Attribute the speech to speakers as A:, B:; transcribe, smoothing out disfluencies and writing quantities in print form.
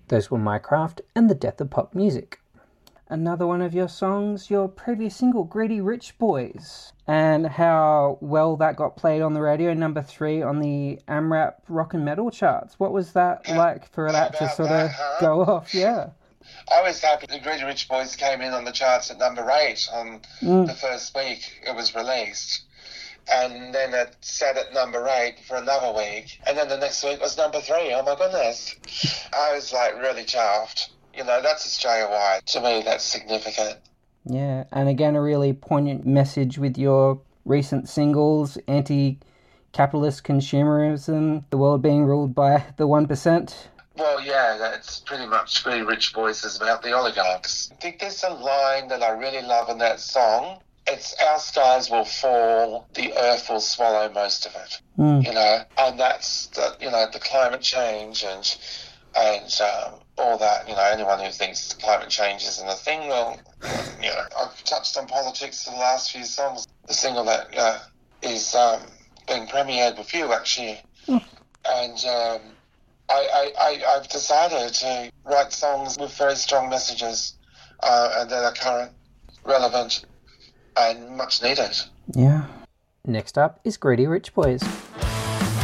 A: Those were Mycraft and The Death of Pop Music. Another one of your songs, your previous single, Greedy Rich Boys, and how well that got played on the radio, number 3 on the AMRAP rock and metal charts. What was that like for that to sort of go off? Yeah.
B: I was happy the Greedy Rich Boys came in on the charts at number 8 on the first week it was released. And then it sat at number 8 for another week. And then the next week was number 3. Oh, my goodness. I was, really chuffed. You know, that's Australia-wide. To me, that's significant.
A: Yeah, and again, a really poignant message with your recent singles, anti-capitalist consumerism, the world being ruled by the 1%.
B: Well, yeah, that's pretty much Greedy Rich Boys is about the oligarchs. I think there's a line that I really love in that song. It's our skies will fall, the earth will swallow most of it. You know, and that's, the climate change and all that, anyone who thinks climate change isn't a thing, well, I've touched on politics for the last few songs. The single that is being premiered with you, actually. And I've decided to write songs with very strong messages and that are current, relevant, and much needed.
A: Yeah. Next up is Greedy Rich Boys.